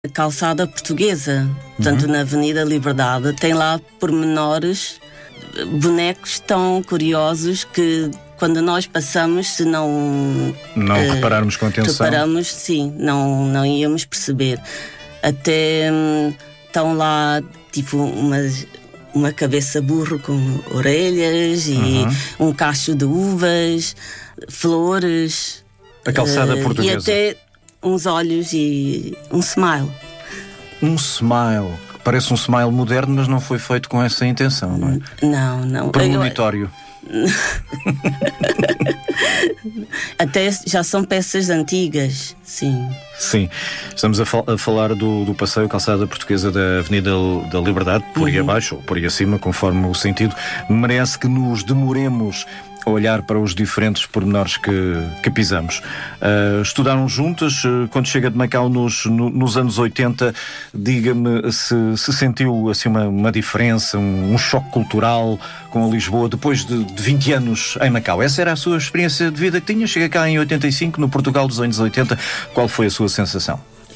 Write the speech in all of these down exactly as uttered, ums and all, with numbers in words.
A calçada portuguesa, portanto, uhum. na Avenida Liberdade, tem lá pormenores, bonecos tão curiosos que quando nós passamos, se não... Não uh, repararmos com atenção. Reparamos, sim, não, não íamos perceber. Até hum, estão lá, tipo, umas... uma cabeça burro com orelhas e uhum. um cacho de uvas, flores. A calçada uh, portuguesa. E até uns olhos e um smile. Um smile. Parece um smile moderno, mas não foi feito com essa intenção, não é? Não, não. Premonitório. Até já são peças antigas, sim. Sim, estamos a, fal- a falar do, do passeio Calçada Portuguesa da Avenida da Liberdade, por aí uhum. abaixo ou por aí acima, conforme o sentido. Merece que nos demoremos a olhar para os diferentes pormenores que, que pisamos. Uh, estudaram juntas, uh, quando chega de Macau nos, no, nos anos oitenta, diga-me se, se sentiu assim uma, uma diferença, um, um choque cultural com a Lisboa, depois de, de vinte anos em Macau. Essa era a sua experiência de vida que tinha? Chega cá em oitenta e cinco, no Portugal dos anos oitenta, qual foi a sua sensação?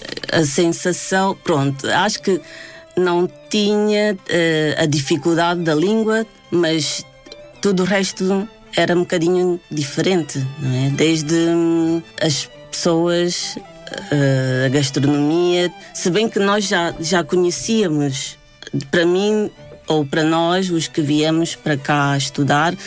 A sensação, pronto, acho que não tinha uh, a dificuldade da língua, mas tudo o resto era um bocadinho diferente, não é? Desde hum, as pessoas, uh, a gastronomia, se bem que nós já, já conhecíamos, para mim, ou para nós, os que viemos para cá estudar,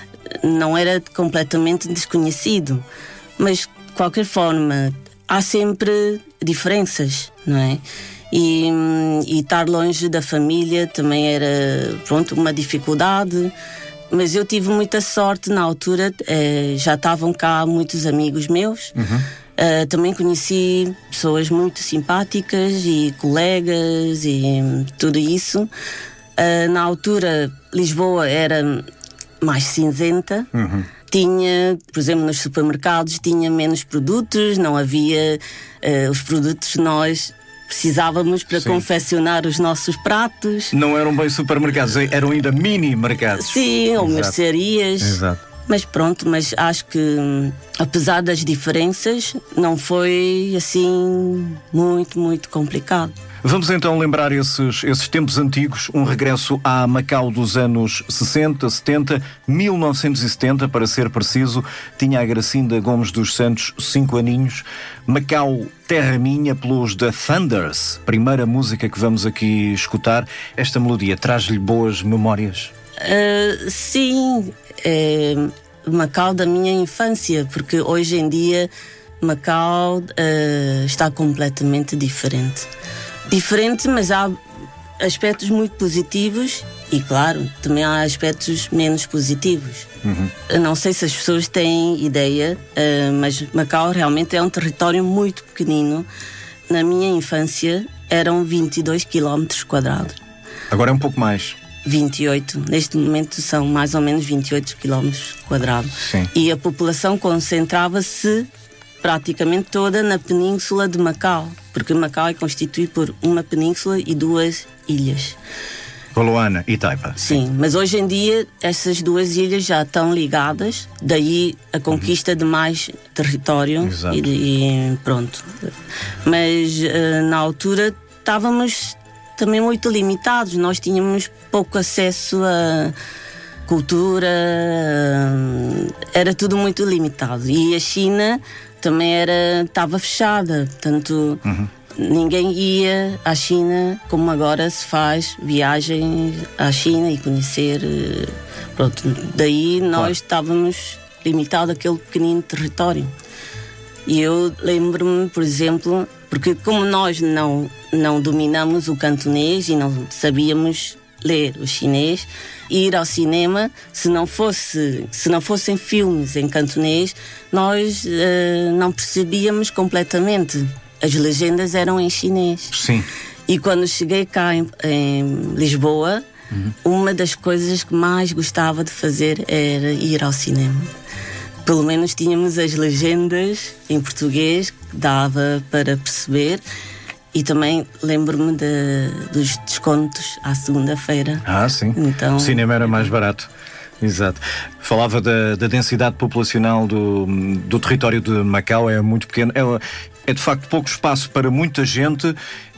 não era completamente desconhecido, mas de qualquer forma, há sempre diferenças, não é? E, e estar longe da família também era, pronto, uma dificuldade. Mas eu tive muita sorte na altura, eh, já estavam cá muitos amigos meus, uhum. eh, também conheci pessoas muito simpáticas e colegas e tudo isso. Eh, na altura, Lisboa era mais cinzenta, uhum. tinha, por exemplo, nos supermercados tinha menos produtos, não havia eh, os produtos nós... precisávamos para Sim. confeccionar os nossos pratos. Não eram bem supermercados, eram ainda mini-mercados. Sim, ou Exato. mercearias. Exato. Mas pronto, mas acho que apesar das diferenças, não foi assim muito, muito complicado. Vamos então lembrar esses, esses tempos antigos, um regresso à Macau dos anos sessenta, setenta, mil novecentos e setenta, para ser preciso. Tinha a Gracinda Gomes dos Santos cinco aninhos. Macau, terra minha, pelos The Thunders, primeira música que vamos aqui escutar. Esta melodia traz-lhe boas memórias? Uh, sim, é Macau da minha infância, porque hoje em dia Macau uh, está completamente diferente. Diferente, mas há aspectos muito positivos e, claro, também há aspectos menos positivos. Uhum. Eu não sei se as pessoas têm ideia, uh, mas Macau realmente é um território muito pequenino. Na minha infância eram vinte e dois quilómetros quadrados. Agora é um pouco mais. vinte e oito. Neste momento são mais ou menos vinte e oito quilómetros quadrados. Sim. E a população concentrava-se praticamente toda na península de Macau, porque Macau é constituído por uma península e duas ilhas. Coloana e Taipa. Sim, Sim, mas hoje em dia essas duas ilhas já estão ligadas, daí a conquista uhum. de mais território. Exato. E, e pronto. Mas uh, na altura estávamos também muito limitados, nós tínhamos pouco acesso a cultura, uh, era tudo muito limitado. E a China também era, estava fechada, portanto uhum. ninguém ia à China como agora se faz viagem à China e conhecer, pronto, daí nós claro. Estávamos limitados àquele pequenino território. E eu lembro-me, por exemplo, porque como nós não, não dominamos o cantonês e não sabíamos ler o chinês, ir ao cinema, se não fosse, se não fossem filmes em cantonês, nós uh, não percebíamos completamente. As legendas eram em chinês. Sim. E quando cheguei cá em, em Lisboa, uhum. uma das coisas que mais gostava de fazer era ir ao cinema. Pelo menos tínhamos as legendas em português, que dava para perceber. E também lembro-me de, dos descontos à segunda-feira. Ah, sim. Então, o cinema era mais barato. Exato. Falava da, da densidade populacional do, do território de Macau, é muito pequeno. É, é de facto pouco espaço para muita gente